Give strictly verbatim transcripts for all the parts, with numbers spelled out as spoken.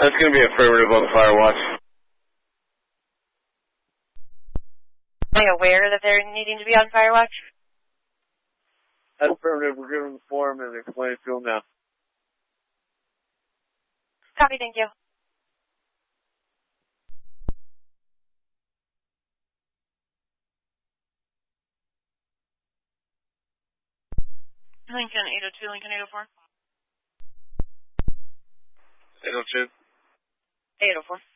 That's going to be affirmative on the fire watch. Are you aware that they're needing to be on fire watch? That's affirmative. We're giving the form and explaining to them now. Copy, thank you. Lincoln eight oh two, Lincoln eight oh four. eight oh two. eight oh four.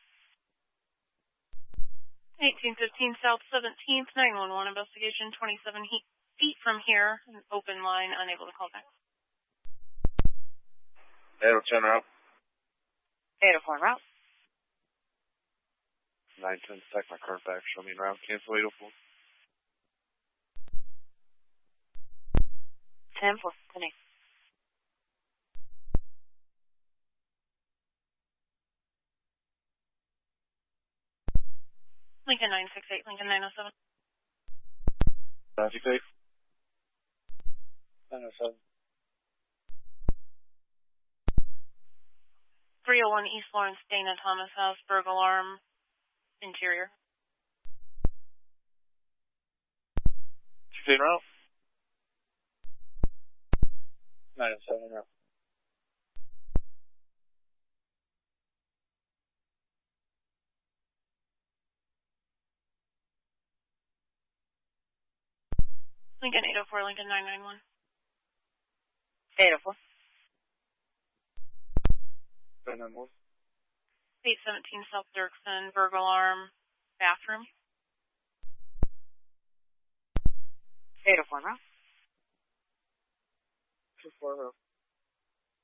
eighteen fifteen South seventeenth, nine one one investigation, twenty-seven feet from here, an open line, unable to call back. eight oh ten route. eight oh four route. nine ten, check my current back, show me route, cancel eight oh four. ten four, ten eight. Lincoln nine six eight, Lincoln nine oh seven. nine six eight. nine oh seven. three oh one East Lawrence, Dana Thomas House, burglar alarm, interior. sixteen route. nine oh seven route. Lincoln eight oh four, Lincoln nine nine one. eight oh four. nine nine one. eight seventeen South Dirksen, burglar alarm, bathroom. eight oh four route. two four route.